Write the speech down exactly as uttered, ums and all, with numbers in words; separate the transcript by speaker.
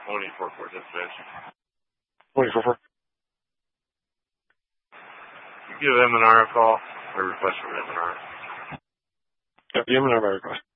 Speaker 1: one eight four four, that's Vince.
Speaker 2: one eight four four.
Speaker 1: Give M and R a call, or request from M and R.
Speaker 2: Yep, the M and R by request.